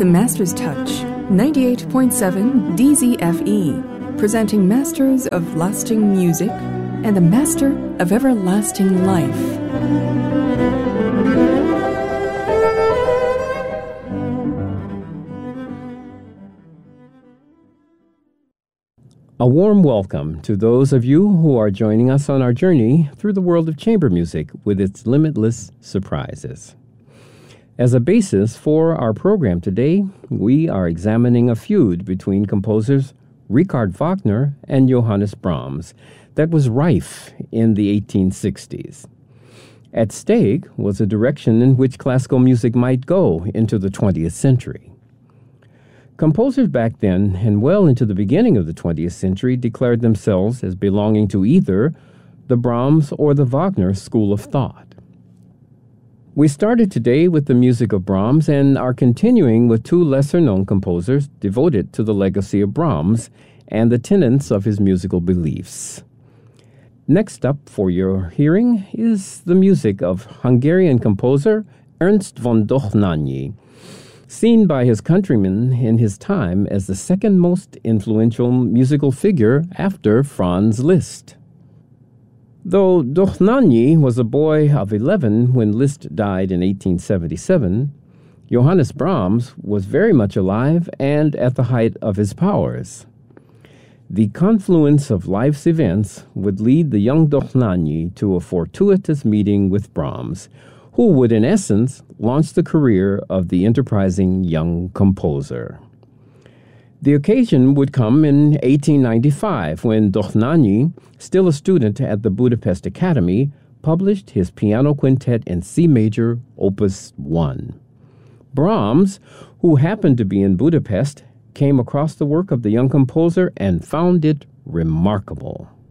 The Master's Touch, 98.7 DZFE, presenting Masters of Lasting Music and the Master of Everlasting Life. A warm welcome to those of you who are joining us on our journey through the world of chamber music with its limitless surprises. As a basis for our program today, we are examining a feud between composers Richard Wagner and Johannes Brahms that was rife in the 1860s. At stake was a direction in which classical music might go into the 20th century. Composers back then and well into the beginning of the 20th century declared themselves as belonging to either the Brahms or the Wagner school of thought. We started today with the music of Brahms and are continuing with two lesser-known composers devoted to the legacy of Brahms and the tenets of his musical beliefs. Next up for your hearing is the music of Hungarian composer Ernst von Dohnányi, seen by his countrymen in his time as the second most influential musical figure after Franz Liszt. Though Dohnányi was a boy of 11 when Liszt died in 1877, Johannes Brahms was very much alive and at the height of his powers. The confluence of life's events would lead the young Dohnányi to a fortuitous meeting with Brahms, who would in essence launch the career of the enterprising young composer. The occasion would come in 1895 when Dohnányi, still a student at the Budapest Academy, published his piano quintet in C major, Opus 1. Brahms, who happened to be in Budapest, came across the work of the young composer and found it remarkable.